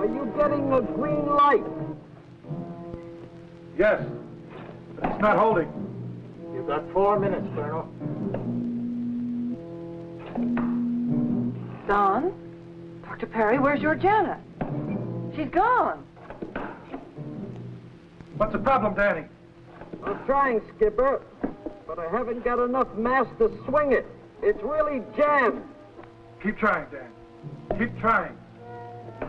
Are you getting a green light? Yes. It's not holding. You've got 4 minutes, Colonel. Don? Dr. Perry, where's Georgiana? She's gone. What's the problem, Danny? I'm trying, Skipper, but I haven't got enough mass to swing it. It's really jammed. Keep trying, Dan. Keep trying.